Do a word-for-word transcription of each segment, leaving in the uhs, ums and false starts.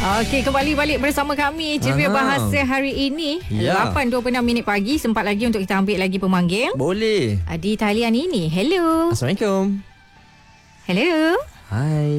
Okey, kembali balik bersama kami Ceria Bahasa hari ini ya. lapan dua puluh enam minit pagi. Sempat lagi untuk kita ambil lagi pemanggil Boleh. di talian ini. Hello. Assalamualaikum. Hello. Hai.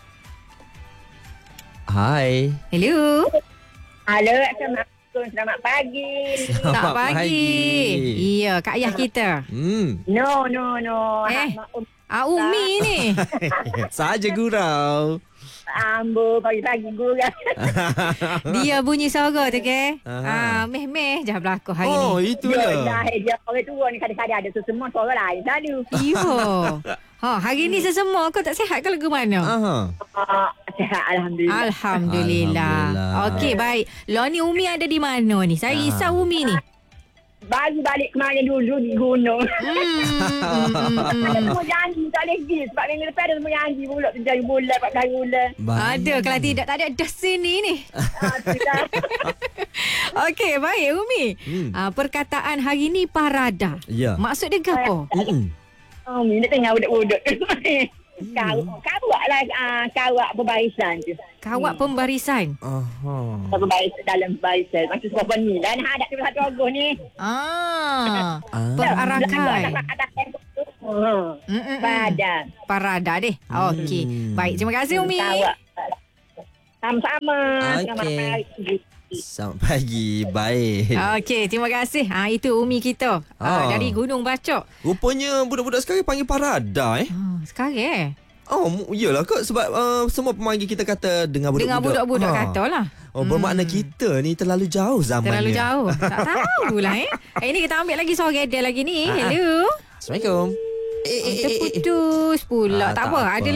Hai. Hello. Halo, Assalamualaikum. Selamat pagi. Selamat pagi. Iya, Kak Ayah kita. Hmm. No, no, no. Eh. Hak mak- Ah, Umi ni. Saja gurau. Ambo pagi-pagi gurau. Dia bunyi suara tu ke? Ah, Aha. meh-meh je berlaku hari Oh, ni. itulah. Dah, dia orang tua ni kadang-kadang ada sesemua suara lain selalu. Iyo. Ha, hari ni sesemua kau tak sihat ke lagu mana? Aha. Ah, sihat, Alhamdulillah. Alhamdulillah. Alhamdulillah. Okey, baik. Lo ni Umi ada di mana ni? Saya risau Umi ni. Baru balik kemarin dulu di gunung. Hmm, hmm, hmm, Ada hmm. semua janji tak boleh pergi. Sebab minggu lepas ada semua janji pula. Tujuh bulan, empat belas bulan. Ada, kalau tidak tak ada dah sini ni. Ah, sudah. Okey, baik Umi. Hmm. Ah, perkataan hari ni parada. Ya. Maksud dia apa? Mm-mm. Oh, ni nak tengah budak-budak. Kau, kawak lah uh, kawak berbarisan tu. Kawat pembarisan. Aha. Berbarisan dalam barisan. Macam sebuah ni. Dan hadap tu satu rogoh ni. Ah, Ah. perarakan. Hmm. Mm, mm, mm. Pada. Parada deh. Okey. Hmm. Baik, terima kasih Umi. Kawak. Sama-sama. Selamat Okey. pagi. Selamat pagi. Baik. Okey, terima kasih. Ah, itu Umi kita. Ah, Ah. dari Gunung Bacok. Rupanya budak-budak sekarang panggil parada eh. Ah, sekarang eh. Oh, mu- iyalah kot sebab uh, semua pemanggil kita kata dengar budak-budak. Dengar budak-budak Ha. kata lah. Oh, bermakna kita ni terlalu jauh zamannya. Terlalu jauh. Tak tahu lah eh. Hari ni kita ambil lagi suara dia lagi ni. Ah, ah. Hello. Assalamualaikum. Eh, eh, eh, eh, eh. Terputus pula. Ah, tak tak apa. apa. Ada